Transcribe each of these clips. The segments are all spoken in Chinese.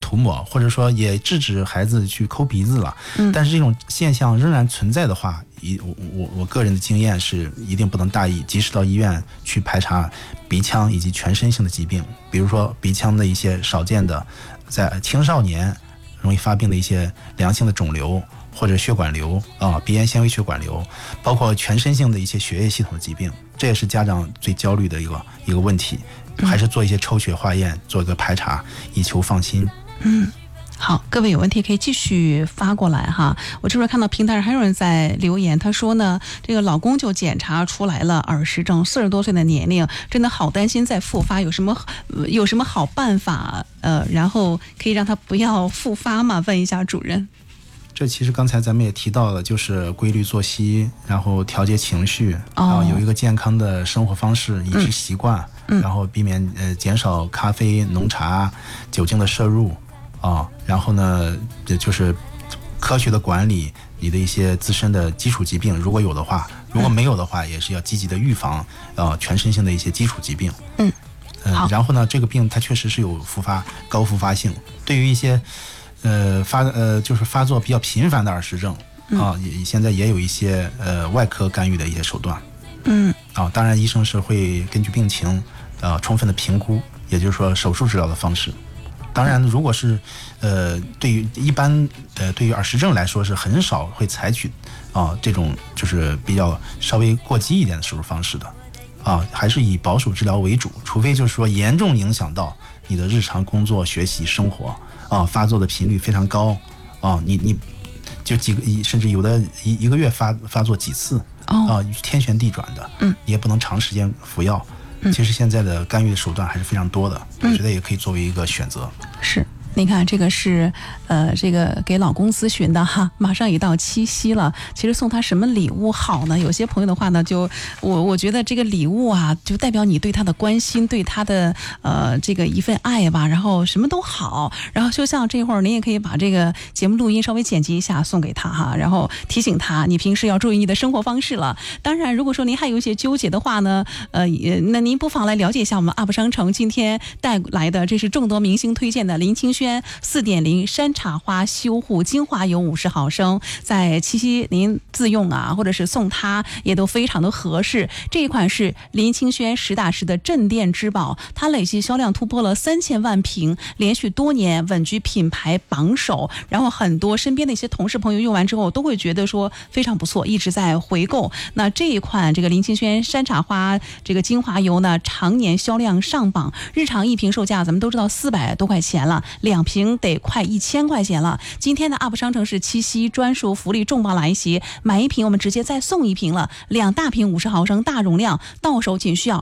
涂抹，或者说也制止孩子去抠鼻子了。但是这种现象仍然存在的话，我个人的经验是一定不能大意，及时到医院去排查鼻腔以及全身性的疾病，比如说鼻腔的一些少见的在青少年容易发病的一些良性的肿瘤或者血管瘤鼻咽纤维血管瘤，包括全身性的一些血液系统的疾病，这也是家长最焦虑的一个问题，还是做一些抽血化验，做一个排查，以求放心。 好，各位有问题可以继续发过来哈。我这边看到平台上还有人在留言，他说呢，这个老公就检查出来了耳石症，40多岁的年龄，真的好担心再复发，有什么好办法？然后可以让他不要复发吗？问一下主任。 这其实刚才咱们也提到了，就是规律作息，然后调节情绪，然后有一个健康的生活方式、饮食习惯，然后避免减少咖啡、浓茶、酒精的摄入然后呢，就是科学的管理你的一些自身的基础疾病，如果有的话，如果没有的话，也是要积极的预防全身性的一些基础疾病。然后呢，这个病它确实是有高复发性，对于一些就是发作比较频繁的耳石症现在也有一些外科干预的一些手段。当然医生是会根据病情充分的评估，也就是说手术治疗的方式。当然如果是对于耳石症来说是很少会采取这种就是比较稍微过激一点的手术方式的还是以保守治疗为主，除非就是说严重影响到你的日常工作、学习、生活发作的频率非常高你就甚至有的一个月发作几次天旋地转的你也不能长时间服药。其实现在的干预的手段还是非常多的，我觉得也可以作为一个选择。 是。你看这个是这个给老公咨询的哈，马上也到七夕了，其实送他什么礼物好呢？有些朋友的话呢，就我觉得这个礼物就代表你对他的关心，对他的这个一份爱吧，然后什么都好，然后就像这会儿您也可以把这个节目录音稍微剪辑一下送给他哈，然后提醒他你平时要注意你的生活方式了。当然如果说您还有一些纠结的话呢那您不妨来了解一下我们 UP 商城今天带来的，这是众多明星推荐的林清轩4.0山茶花修护精华油50毫升，在七夕您自用或者是送他也都非常的合适。这一款是林清轩实打实的镇店之宝，它累计销量突破了3000万瓶，连续多年稳居品牌榜首。然后很多身边的一些同事朋友用完之后都会觉得说非常不错，一直在回购。那这一款这个林清轩山茶花这个精华油呢，常年销量上榜，日常一瓶售价咱们都知道400多块钱了，2瓶得快1000块钱了。今天的 UP 商城是七夕专属福利重磅来袭，买一瓶我们直接再送一瓶了，2大瓶50毫升大容量，到手仅需要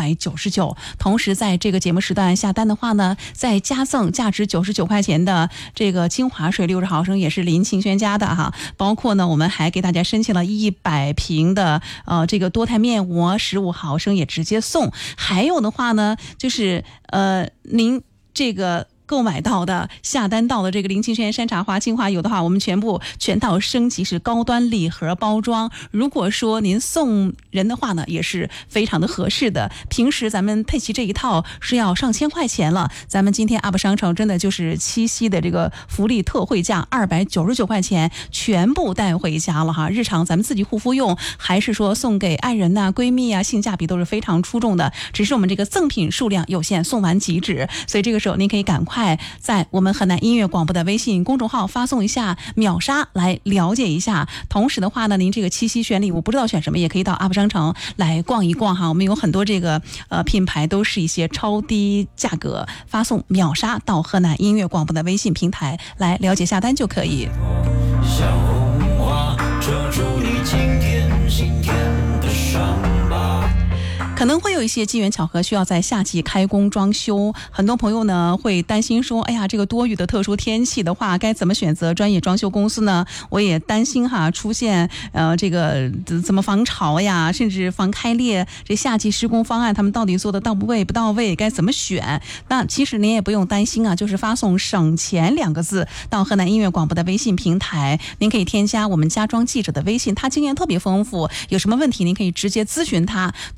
299。同时在这个节目时段下单的话呢，再加赠价值99块钱的这个精华水60毫升，也是林清轩家的哈。包括呢我们还给大家申请了100瓶的这个多肽面膜15毫升也直接送。还有的话呢就是您这个购买到的下单到的这个林清轩山茶花精华油的话，我们全套升级是高端礼盒包装，如果说您送人的话呢也是非常的合适的。平时咱们配齐这一套是要上千块钱了，咱们今天 UP 商城真的就是七夕的这个福利特惠价299块钱全部带回家了哈。日常咱们自己护肤用，还是说送给爱人闺蜜性价比都是非常出众的，只是我们这个赠品数量有限，送完即止，所以这个时候您可以赶快在我们河南音乐广播的微信公众号发送一下秒杀来了解一下。同时的话呢，您这个七夕选礼物不知道选什么，也可以到 UP 商城来逛一逛哈。我们有很多这个品牌都是一些超低价格，发送秒杀到河南音乐广播的微信平台来了解下单就可以。小红花遮住你今天心田的伤疤，可能会有一些机缘巧合需要在夏季开工装修，很多朋友呢会担心说，哎呀，这个多雨的特殊天气的话，该怎么选择专业装修公司呢？我也担心出现这个怎么防潮呀，甚至防开裂，这夏季施工方案他们到底做的到位不到位，该怎么选？那其实您也不用担心就是发送省钱2个字到河南音乐广播的微信平台，您可以添加我们家装记者的微信，他经验特别丰富，有什么问题您可以直接咨询他，同时他也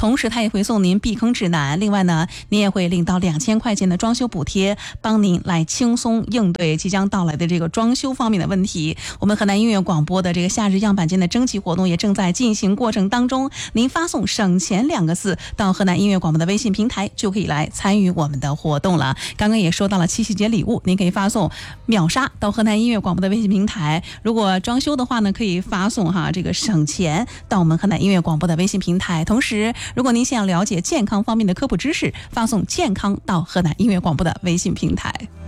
也会送您避坑指南，另外呢，您也会领到2000块钱的装修补贴，帮您来轻松应对即将到来的这个装修方面的问题。我们河南音乐广播的这个夏日样板间的征集活动也正在进行过程当中，您发送省钱2个字到河南音乐广播的微信平台，就可以来参与我们的活动了。刚刚也说到了七夕节礼物，您可以发送秒杀到河南音乐广播的微信平台，如果装修的话呢，可以发送这个省钱到我们河南音乐广播的微信平台。同时如果您想了解健康方面的科普知识，发送健康到河南音乐广播的微信平台。